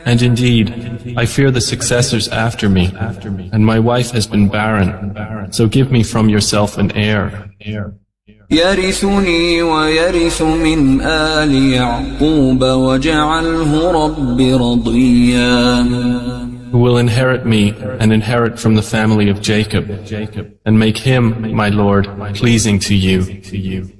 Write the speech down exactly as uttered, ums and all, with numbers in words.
And indeed, I fear the successors after me, and my wife has been barren, so give me from yourself an heir. يرثني ويرث من آل يعقوب واجعله رب رضيا. Who will inherit me and inherit from the family of Jacob, and make him, my Lord, pleasing to you.